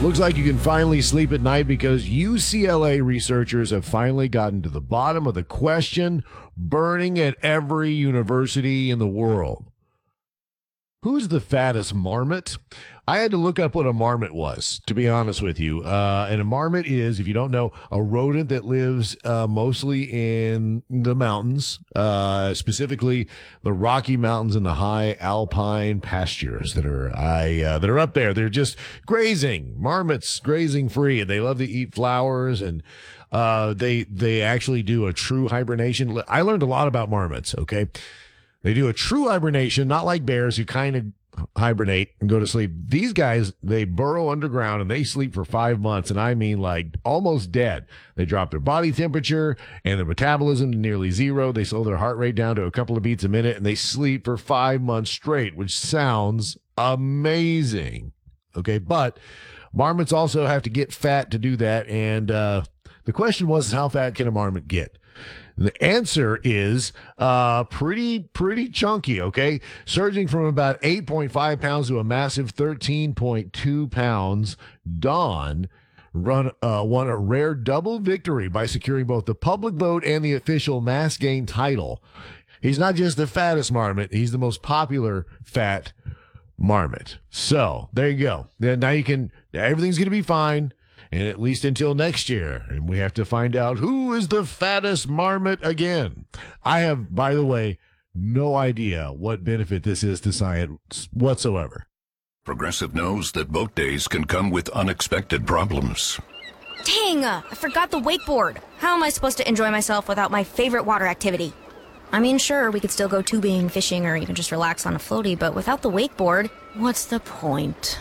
Looks like you can finally sleep at night because UCLA researchers have finally gotten to the bottom of the question burning at every university in the world. Who's the fattest marmot? I had to look up what a marmot was, to be honest with you. And a marmot is, if you don't know, a rodent that lives mostly in the mountains, specifically the Rocky Mountains and the high alpine pastures that are up there. They're just grazing, marmots grazing free, and they love to eat flowers, and they actually do a true hibernation. I learned a lot about marmots, okay? They do a true hibernation, not like bears who kind of hibernate and go to sleep. These guys, they burrow underground and they sleep for 5 months. And I mean, like, almost dead. They drop their body temperature and their metabolism to nearly zero. They slow their heart rate down to a couple of beats a minute, and they sleep for 5 months straight, which sounds amazing. Okay. But marmots also have to get fat to do that. And the question was, how fat can a marmot get? The answer is pretty chunky, okay? Surging from about 8.5 pounds to a massive 13.2 pounds. Don won a rare double victory by securing both the public vote and the official mass gain title. He's not just the fattest marmot, he's the most popular fat marmot. So there you go. Then now everything's going to be fine. And at least until next year. And we have to find out who is the fattest marmot again. I have, by the way, no idea what benefit this is to science whatsoever. Progressive knows that boat days can come with unexpected problems. Dang, I forgot the wakeboard. How am I supposed to enjoy myself without my favorite water activity? I mean, sure, we could still go tubing, fishing, or even just relax on a floaty, but without the wakeboard, what's the point?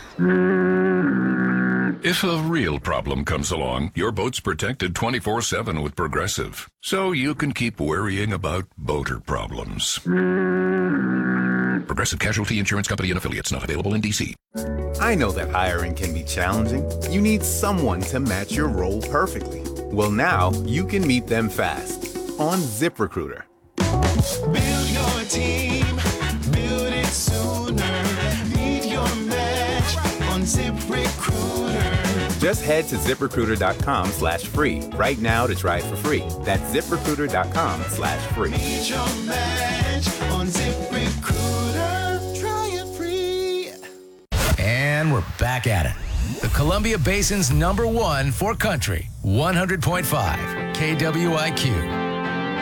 If a real problem comes along, your boat's protected 24/7 with Progressive, so you can keep worrying about boater problems. Progressive Casualty Insurance Company and Affiliates, not available in D.C. I know that hiring can be challenging. You need someone to match your role perfectly. Well, now you can meet them fast on ZipRecruiter. Build your team, build it sooner. Meet your match on ZipRecruiter. Just head to ZipRecruiter.com/free right now to try it for free. That's ZipRecruiter.com/free. Meet your match on ZipRecruiter. Try it free. And we're back at it. The Columbia Basin's #1 for country, 100.5 KWIQ.